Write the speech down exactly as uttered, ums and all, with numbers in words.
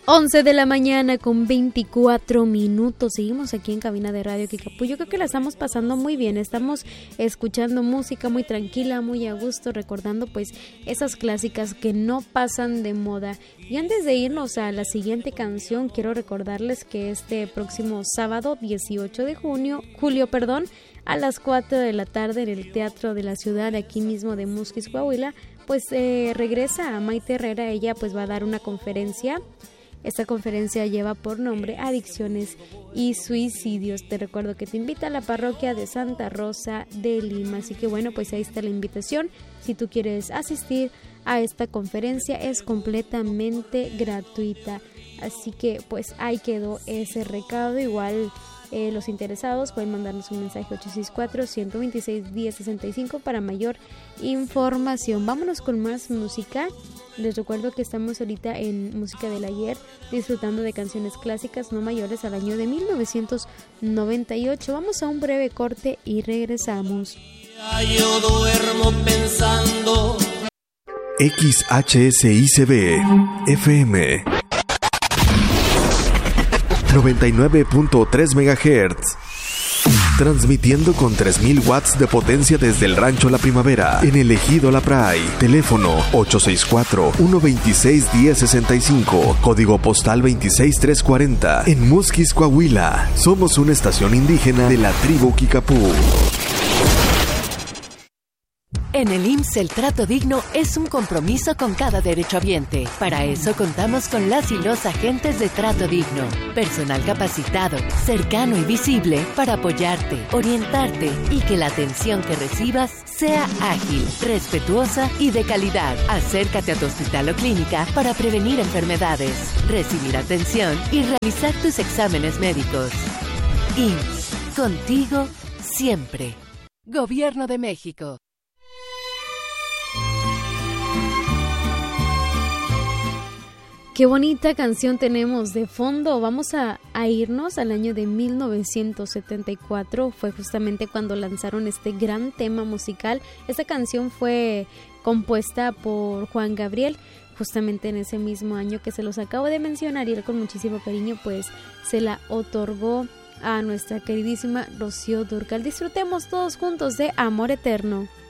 once de la mañana con veinticuatro minutos. Seguimos aquí en cabina de Radio Kickapoo. Yo creo que la estamos pasando muy bien. Estamos escuchando música muy tranquila, muy a gusto, recordando pues esas clásicas que no pasan de moda. Y antes de irnos a la siguiente canción, quiero recordarles que este próximo sábado dieciocho de junio, julio, perdón, a las cuatro de la tarde en el Teatro de la Ciudad, aquí mismo de Musquis, Coahuila, pues eh, regresa a Maite Herrera. Ella pues va a dar una conferencia. Esta conferencia lleva por nombre Adicciones y Suicidios. Te recuerdo que te invita a la parroquia de Santa Rosa de Lima. Así que bueno, pues ahí está la invitación. Si tú quieres asistir a esta conferencia, es completamente gratuita. Así que pues ahí quedó ese recado. Igual eh, los interesados pueden mandarnos un mensaje ocho seis cuatro, uno dos seis, uno cero seis cinco para mayor información. Vámonos con más música. Les recuerdo que estamos ahorita en Música del Ayer, disfrutando de canciones clásicas no mayores al año de mil novecientos noventa y ocho. Vamos a un breve corte y regresamos. Yo duermo pensando. X H S I C B F M noventa y nueve punto tres megahertz. Transmitiendo con tres mil watts de potencia desde el Rancho La Primavera, en el Ejido La Pray. Teléfono ocho seis cuatro, uno dos seis, uno cero seis cinco. Código postal veintiséis mil trescientos cuarenta. En Musquis, Coahuila. Somos una estación indígena de la tribu Kickapoo. En el I M S S el trato digno es un compromiso con cada derechohabiente. Para eso contamos con las y los agentes de trato digno. Personal capacitado, cercano y visible para apoyarte, orientarte y que la atención que recibas sea ágil, respetuosa y de calidad. Acércate a tu hospital o clínica para prevenir enfermedades, recibir atención y realizar tus exámenes médicos. I M S S, contigo siempre. Gobierno de México. Qué bonita canción tenemos de fondo. Vamos a, a irnos al año de mil novecientos setenta y cuatro. Fue justamente cuando lanzaron este gran tema musical. Esta canción fue compuesta por Juan Gabriel, justamente en ese mismo año que se los acabo de mencionar, y él con muchísimo cariño pues se la otorgó a nuestra queridísima Rocío Dúrcal. Disfrutemos todos juntos de Amor Eterno.